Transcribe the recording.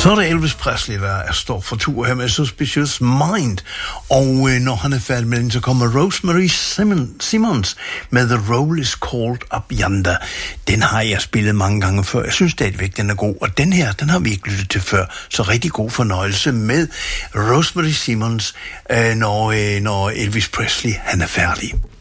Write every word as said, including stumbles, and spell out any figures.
Så er det Elvis Presley, der er står for tur her med Suspicious Mind. Og øh, når han er færdig med den, så kommer Rosemary Simon, Simons med The Roll Is Called Up Yonder. Den har jeg spillet mange gange før. Jeg synes stadigvæk, den er god. Og den her, den har vi ikke lyttet til før. Så rigtig god fornøjelse med Rosemary Simons, øh, når, øh, når Elvis Presley han er færdig.